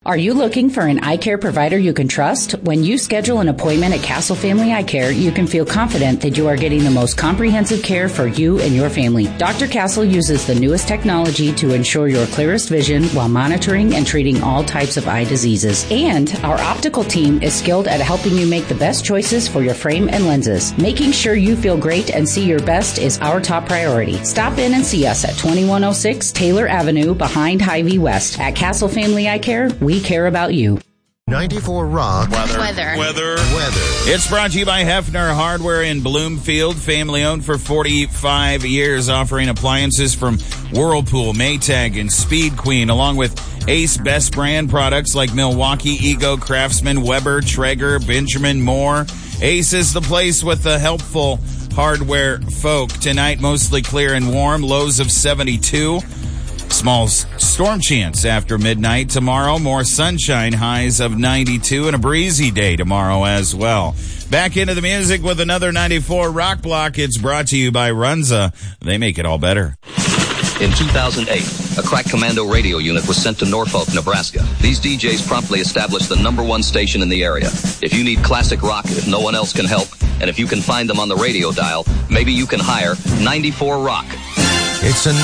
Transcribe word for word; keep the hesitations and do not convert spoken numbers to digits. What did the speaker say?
Are you looking for an eye care provider you can trust? When you schedule an appointment at Castle Family Eye Care, you can feel confident that you are getting the most comprehensive care for you and your family. Doctor Castle uses the newest technology to ensure your clearest vision while monitoring and treating all types of eye diseases. And our optical team is skilled at helping you make the best choices for your frame and lenses. Making sure you feel great and see your best is our top priority. Stop in and see us at twenty-one oh six Taylor Avenue behind Hy-Vee West. At Castle Family Eye Care, we care about you. ninety-four Rock. Weather. Weather. Weather. Weather. It's brought to you by Hefner Hardware in Bloomfield, family owned for forty-five years, offering appliances from Whirlpool, Maytag, and Speed Queen, along with Ace Best Brand products like Milwaukee, Ego, Craftsman, Weber, Traeger, Benjamin, Moore. Ace is the place with the helpful hardware folk. Tonight, mostly clear and warm, lows of seventy-two. Small storm chance after midnight. Tomorrow, more sunshine, highs of ninety-two, and a breezy day tomorrow as well. Back into the music with another ninety-four Rock Block. It's brought to you by Runza. They make it all better. In two thousand eight, a crack commando radio unit was sent to Norfolk, Nebraska. These D Js promptly established the number one station in the area. If you need classic rock, if no one else can help, and if you can find them on the radio dial, maybe you can hire ninety-four Rock. It's a